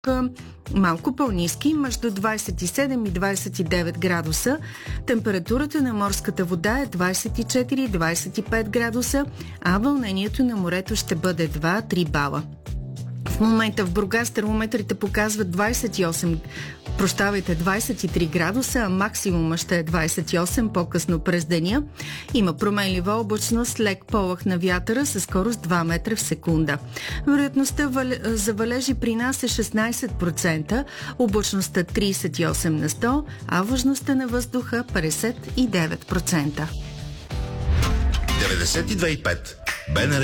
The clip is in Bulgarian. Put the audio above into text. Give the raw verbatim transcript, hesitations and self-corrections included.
малко по-ниски, между двадесет и седем и двадесет и девет градуса. Температурата на морската вода е двадесет и четири до двадесет и пет градуса, а вълнението на морето ще бъде два-три бала. В момента в Бургас термометрите показват двадесет и осем, прощавайте, двадесет и три градуса, а максимума ще е двадесет и осем по-късно през деня. Има променлива облачност, лек полъх на вятъра със скорост два метра в секунда. Вероятността за валежи при нас е шестнадесет процента, облачността тридесет и осем на сто, а влажността на въздуха петдесет и девет процента. деветдесет и две и пет. БНР